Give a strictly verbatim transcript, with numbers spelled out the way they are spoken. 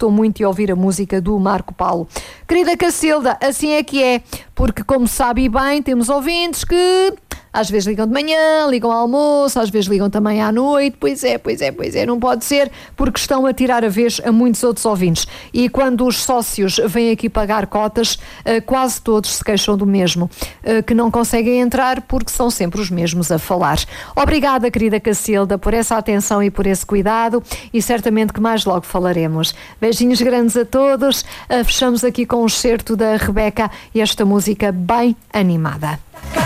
gostou muito de ouvir a música do Marco Paulo. Querida Cacilda, assim é que é, porque como sabe bem, temos ouvintes que às vezes ligam de manhã, ligam ao almoço, às vezes ligam também à noite. Pois é, pois é, pois é, não pode ser, porque estão a tirar a vez a muitos outros ouvintes. E quando os sócios vêm aqui pagar cotas, quase todos se queixam do mesmo, que não conseguem entrar porque são sempre os mesmos a falar. Obrigada, querida Cacilda, por essa atenção e por esse cuidado, e certamente que mais logo falaremos. Beijinhos grandes a todos. Fechamos aqui com um excerto da Rebeca e esta música bem animada.